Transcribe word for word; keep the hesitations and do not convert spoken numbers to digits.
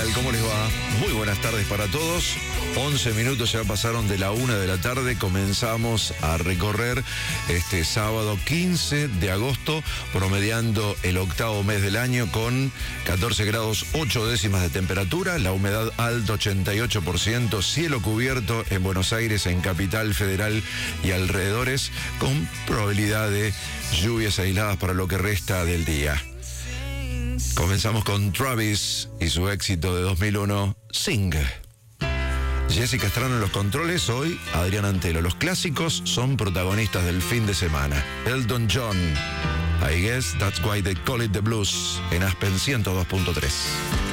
tal? ¿Cómo les va? Muy buenas tardes para todos. once minutos ya pasaron de la una de la tarde. Comenzamos a recorrer este sábado quince de agosto, promediando el octavo mes del año con catorce grados ocho décimas de temperatura, la humedad alta ochenta y ocho por ciento, cielo cubierto en Buenos Aires, en Capital Federal y alrededores, con probabilidad de lluvias aisladas para lo que resta del día. Comenzamos con Travis y su éxito de dos mil uno, Sing. Jessica Estrano en los controles, hoy Adrián Antelo. Los clásicos son protagonistas del fin de semana. Elton John, I guess that's why they call it the blues, en Aspen ciento dos punto tres.